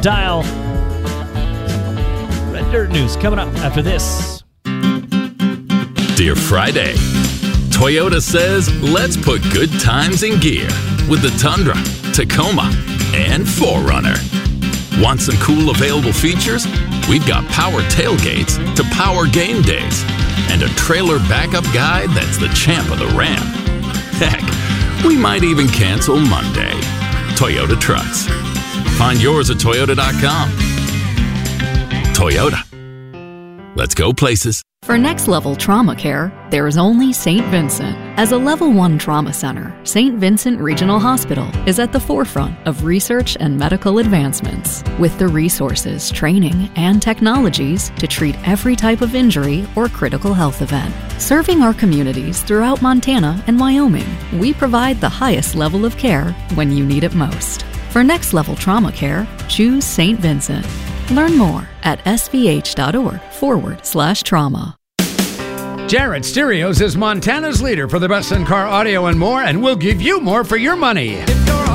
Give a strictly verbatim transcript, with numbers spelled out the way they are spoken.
Dial. Red Dirt News coming up after this. Dear Friday, Toyota says let's put good times in gear with the Tundra, Tacoma, and four runner. Want some cool available features? We've got power tailgates to power game days and a trailer backup guide that's the champ of the ramp. Heck, we might even cancel Monday. Toyota Trucks. Find yours at toyota dot com. Toyota. Let's go places. For next-level trauma care, there is only Saint Vincent. As a Level one trauma center, Saint Vincent Regional Hospital is at the forefront of research and medical advancements, with the resources, training, and technologies to treat every type of injury or critical health event. Serving our communities throughout Montana and Wyoming, we provide the highest level of care when you need it most. For next-level trauma care, choose Saint Vincent. Learn more at svh.org forward slash trauma. Jarrett Stereos is Montana's leader for the best in-car audio and more, and we'll give you more for your money.